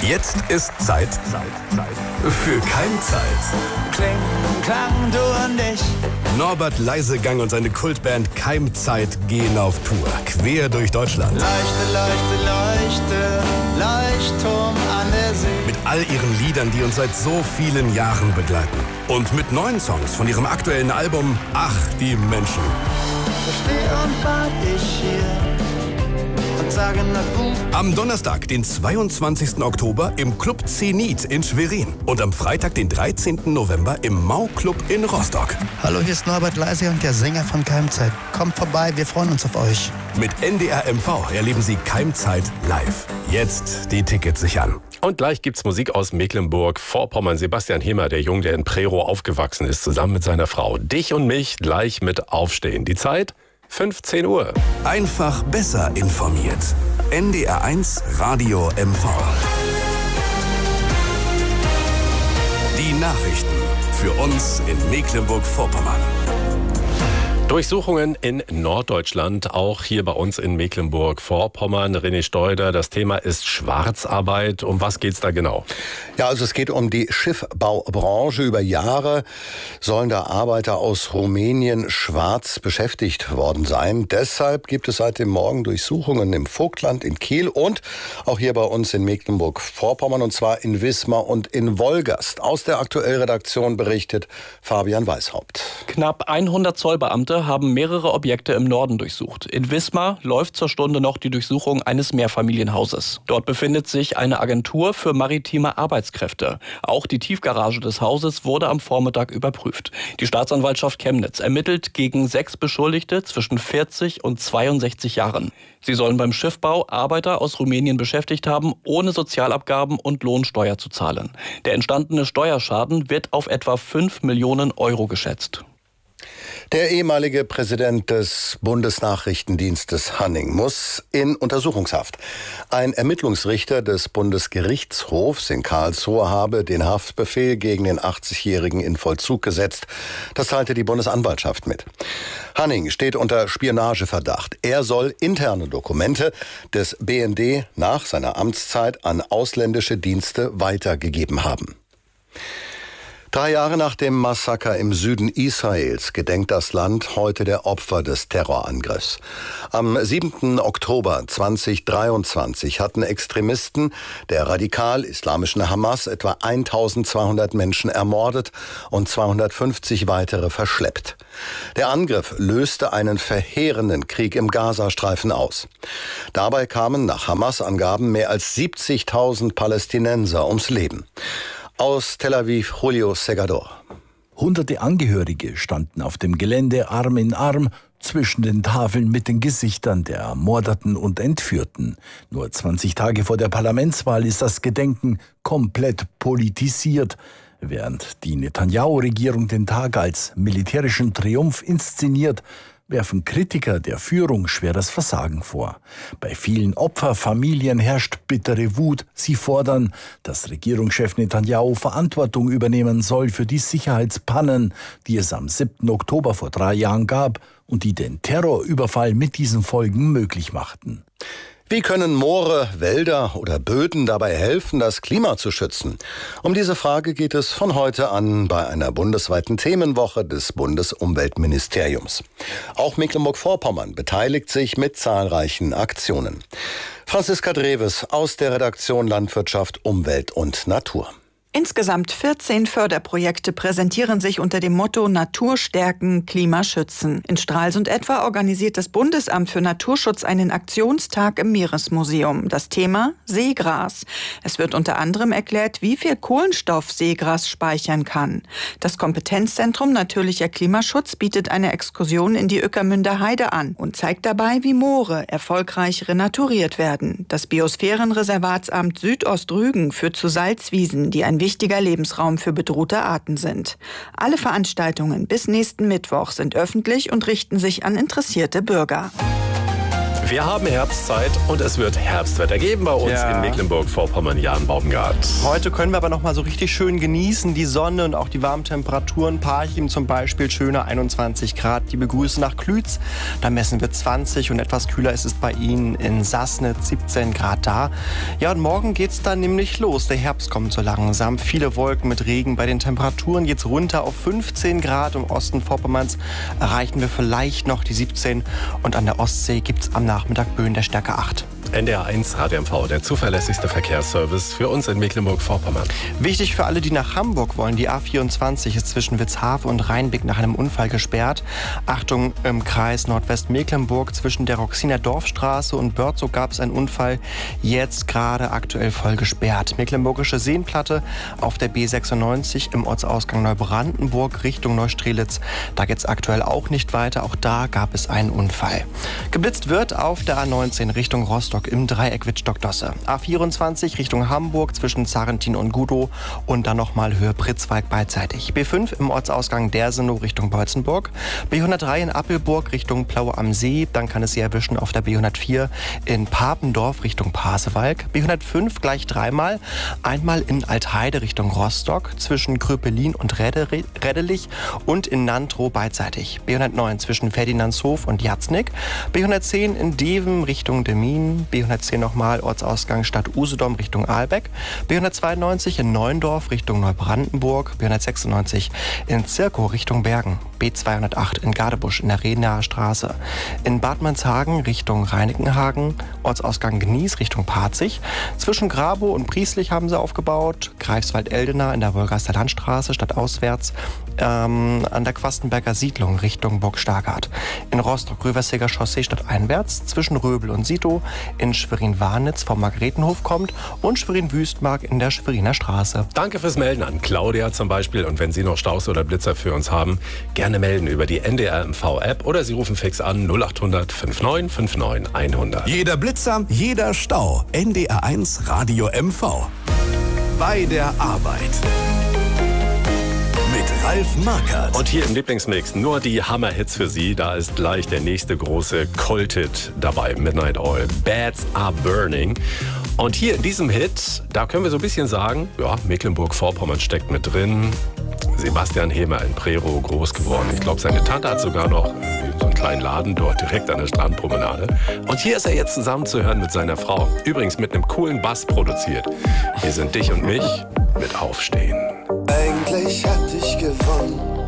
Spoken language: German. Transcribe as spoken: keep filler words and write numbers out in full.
Jetzt ist Zeit für Keimzeit. Kling, klang, du und ich. Norbert Leisegang und seine Kultband Keimzeit gehen auf Tour, quer durch Deutschland. Leuchte, leuchte, leuchte, Leuchtturm an der See. Mit all ihren Liedern, die uns seit so vielen Jahren begleiten. Und mit neuen Songs von ihrem aktuellen Album Ach, die Menschen. So steh und wart ich hier und sage na gut. Am Donnerstag, den zweiundzwanzigsten Oktober im Club Zenit in Schwerin. Und am Freitag, den dreizehnten November im Mau-Club in Rostock. Hallo, hier ist Norbert Leisegang, der Sänger von Keimzeit. Kommt vorbei, wir freuen uns auf euch. Mit N D R M V erleben Sie Keimzeit live. Jetzt die Tickets sichern. Und gleich gibt's Musik aus Mecklenburg-Vorpommern. Sebastian Hemmer, der Junge, der in Prerow aufgewachsen ist, zusammen mit seiner Frau. Dich und mich gleich mit Aufstehen. Die Zeit? fünfzehn Uhr. Einfach besser informiert. N D R eins Radio M V. Die Nachrichten für uns in Mecklenburg-Vorpommern. Durchsuchungen in Norddeutschland, auch hier bei uns in Mecklenburg-Vorpommern. René Steuder, das Thema ist Schwarzarbeit. Um was geht's da genau? Ja, also es geht um die Schiffbaubranche. Über Jahre sollen da Arbeiter aus Rumänien schwarz beschäftigt worden sein. Deshalb gibt es seit dem Morgen Durchsuchungen im Vogtland, in Kiel und auch hier bei uns in Mecklenburg-Vorpommern, und zwar in Wismar und in Wolgast. Aus der Aktuellredaktion berichtet Fabian Weishaupt. Knapp hundert Zollbeamte haben mehrere Objekte im Norden durchsucht. In Wismar läuft zur Stunde noch die Durchsuchung eines Mehrfamilienhauses. Dort befindet sich eine Agentur für maritime Arbeitskräfte. Auch die Tiefgarage des Hauses wurde am Vormittag überprüft. Die Staatsanwaltschaft Chemnitz ermittelt gegen sechs Beschuldigte zwischen vierzig und zweiundsechzig Jahren. Sie sollen beim Schiffbau Arbeiter aus Rumänien beschäftigt haben, ohne Sozialabgaben und Lohnsteuer zu zahlen. Der entstandene Steuerschaden wird auf etwa fünf Millionen Euro geschätzt. Der ehemalige Präsident des Bundesnachrichtendienstes Hanning muss in Untersuchungshaft. Ein Ermittlungsrichter des Bundesgerichtshofs in Karlsruhe habe den Haftbefehl gegen den achtzigjährigen in Vollzug gesetzt. Das teilte die Bundesanwaltschaft mit. Hanning steht unter Spionageverdacht. Er soll interne Dokumente des B N D nach seiner Amtszeit an ausländische Dienste weitergegeben haben. Drei Jahre nach dem Massaker im Süden Israels gedenkt das Land heute der Opfer des Terrorangriffs. Am siebten Oktober zweitausenddreiundzwanzig hatten Extremisten der radikal-islamischen Hamas etwa eintausendzweihundert Menschen ermordet und zweihundertfünfzig weitere verschleppt. Der Angriff löste einen verheerenden Krieg im Gazastreifen aus. Dabei kamen nach Hamas-Angaben mehr als siebzigtausend Palästinenser ums Leben. Aus Tel Aviv, Julio Segador. Hunderte Angehörige standen auf dem Gelände Arm in Arm zwischen den Tafeln mit den Gesichtern der Ermordeten und Entführten. Nur zwanzig Tage vor der Parlamentswahl ist das Gedenken komplett politisiert. Während die Netanyahu-Regierung den Tag als militärischen Triumph inszeniert, werfen Kritiker der Führung schweres Versagen vor. Bei vielen Opferfamilien herrscht bittere Wut. Sie fordern, dass Regierungschef Netanyahu Verantwortung übernehmen soll für die Sicherheitspannen, die es am siebten Oktober vor drei Jahren gab und die den Terrorüberfall mit diesen Folgen möglich machten. Wie können Moore, Wälder oder Böden dabei helfen, das Klima zu schützen? Um diese Frage geht es von heute an bei einer bundesweiten Themenwoche des Bundesumweltministeriums. Auch Mecklenburg-Vorpommern beteiligt sich mit zahlreichen Aktionen. Franziska Dreves aus der Redaktion Landwirtschaft, Umwelt und Natur. Insgesamt vierzehn Förderprojekte präsentieren sich unter dem Motto Natur stärken, Klima schützen. In Stralsund etwa organisiert das Bundesamt für Naturschutz einen Aktionstag im Meeresmuseum. Das Thema Seegras. Es wird unter anderem erklärt, wie viel Kohlenstoff Seegras speichern kann. Das Kompetenzzentrum Natürlicher Klimaschutz bietet eine Exkursion in die Ueckermünder Heide an und zeigt dabei, wie Moore erfolgreich renaturiert werden. Das Biosphärenreservatsamt Südostrügen führt zu Salzwiesen, die ein wichtiger Lebensraum für bedrohte Arten sind. Alle Veranstaltungen bis nächsten Mittwoch sind öffentlich und richten sich an interessierte Bürger. Wir haben Herbstzeit und es wird Herbstwetter geben bei uns Ja. in Mecklenburg-Vorpommern, Jan Baumgart. Heute können wir aber noch mal so richtig schön genießen, die Sonne und auch die warmen Temperaturen. Parchim zum Beispiel, schöne einundzwanzig Grad. Liebe Grüße nach Klütz, da messen wir zwanzig und etwas kühler ist es bei Ihnen in Sassnitz, siebzehn Grad da. Ja, und morgen geht's dann nämlich los. Der Herbst kommt so langsam. Viele Wolken mit Regen. Bei den Temperaturen geht's runter auf fünfzehn Grad. Im Osten Vorpommerns erreichen wir vielleicht noch die siebzehn und an der Ostsee gibt's am Nachmittag Böen der Stärke acht. N D R eins Radio M V, der zuverlässigste Verkehrsservice für uns in Mecklenburg-Vorpommern. Wichtig für alle, die nach Hamburg wollen, die A vierundzwanzig ist zwischen Witzhafen und Rheinbeck nach einem Unfall gesperrt. Achtung, im Kreis Nordwestmecklenburg zwischen der Roxiner Dorfstraße und Börzow gab es einen Unfall, jetzt gerade aktuell voll gesperrt. Mecklenburgische Seenplatte auf der B sechsundneunzig im Ortsausgang Neubrandenburg Richtung Neustrelitz. Da geht es aktuell auch nicht weiter, auch da gab es einen Unfall. Geblitzt wird auf der A neunzehn Richtung Rostock im Dreieck Wittstock-Dosse. A vierundzwanzig Richtung Hamburg zwischen Zarentin und Gudow und dann nochmal Höhe Pritzwalk beidseitig. B fünf im Ortsausgang Dersenow Richtung Beutzenburg. B hundertdrei in Appelburg Richtung Plaue am See. Dann kann es Sie erwischen auf der B hundertvier in Papendorf Richtung Pasewalk. B hundertfünf gleich dreimal. Einmal in Altheide Richtung Rostock zwischen Kröpelin und Reddelich und in Nantrow beidseitig. B hundertneun zwischen Ferdinandshof und Jatznick. B hundertzehn in Deven Richtung Demmin. B hundertzehn nochmal Ortsausgang Stadt Usedom Richtung Ahlbeck. B hundertzweiundneunzig in Neuendorf Richtung Neubrandenburg. B hundertsechsundneunzig in Zirkow Richtung Bergen. B zweihundertacht in Gadebusch in der Renaer Straße. In Bad Mannshagen Richtung Reinikenhagen. Ortsausgang Gnies Richtung Parzig. Zwischen Grabow und Prieslich haben sie aufgebaut. Greifswald-Eldena in der Wolgaster Landstraße stadtauswärts. Ähm, an der Quastenberger Siedlung Richtung Burg Stargard. In Rostock-Röversiger Chaussee stadteinwärts zwischen Röbel und Sito. In Schwerin-Warnitz vom Margretenhof kommt und Schwerin-Wüstmark in der Schweriner Straße. Danke fürs Melden an Claudia zum Beispiel. Und wenn Sie noch Staus oder Blitzer für uns haben, gerne melden über die N D R M V-App oder Sie rufen fix an null acht hundert neunundfünfzig neunundfünfzig hundert. Jeder Blitzer, jeder Stau. N D R eins Radio M V. Bei der Arbeit. Mit Ralf Markert. Und hier im Lieblingsmix nur die Hammer-Hits für Sie. Da ist gleich der nächste große Colt-Hit dabei, Midnight Oil. Bats Are Burning. Und hier in diesem Hit, da können wir so ein bisschen sagen, ja, Mecklenburg-Vorpommern steckt mit drin. Sebastian Hemer in Prerow groß geworden. Ich glaube, seine Tante hat sogar noch so einen kleinen Laden dort direkt an der Strandpromenade. Und hier ist er jetzt zusammen zu hören mit seiner Frau. Übrigens mit einem coolen Bass produziert. Hier sind Dich und mich mit Aufstehen. Eigentlich hatte ich gewonnen,